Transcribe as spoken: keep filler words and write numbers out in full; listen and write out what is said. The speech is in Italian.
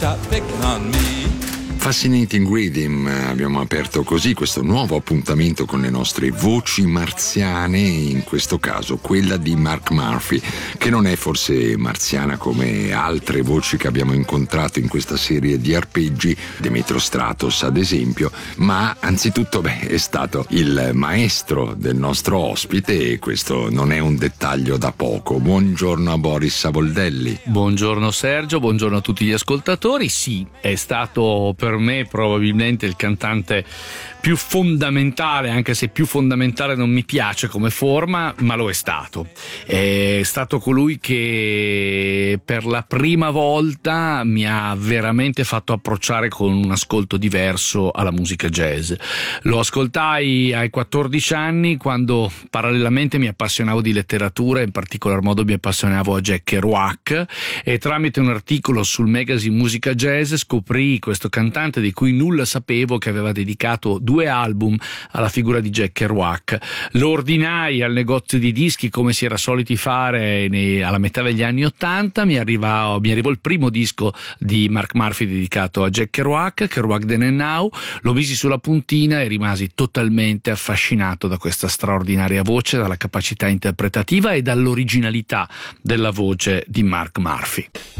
Fascinating Rhythm, abbiamo aperto così questo nuovo appuntamento con le nostre voci marziane, in questo caso quella di Mark Murphy, che non è forse marziana come altre voci che abbiamo incontrato in questa serie di arpeggi, Demetrio Stratos ad esempio, ma anzitutto beh, è stato il maestro del nostro ospite e questo non è un dettaglio da poco. Buongiorno a Boris Savoldelli. Buongiorno Sergio, buongiorno a tutti gli ascoltatori. Sì, è stato per me probabilmente il cantante più fondamentale, anche se più fondamentale non mi piace come forma, ma lo è stato. È stato colui che per la prima volta mi ha veramente fatto approcciare con un ascolto diverso alla musica jazz. Lo ascoltai ai quattordici anni, quando parallelamente mi appassionavo di letteratura, in particolar modo mi appassionavo a Jack Kerouac, e tramite un articolo sul magazine Musica Jazz scoprì questo cantante di cui nulla sapevo, che aveva dedicato due album alla figura di Jack Kerouac. Lo ordinai al negozio di dischi come si era soliti fare nei, alla metà degli anni ottanta. Mi arrivò, mi arrivò il primo disco di Mark Murphy dedicato a Jack Kerouac, Kerouac Then and Now. Lo misi sulla puntina e rimasi totalmente affascinato da questa straordinaria voce, dalla capacità interpretativa e dall'originalità della voce di Mark Murphy.